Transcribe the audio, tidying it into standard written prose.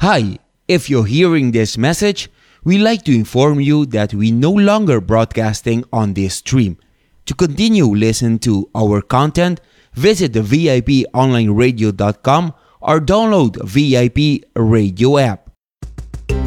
Hi, if you're hearing this message, we'd like to inform you that we no longer broadcasting on this stream. To continue listening to our content, visit the VIPonlineradio.com or download VIP Radio app.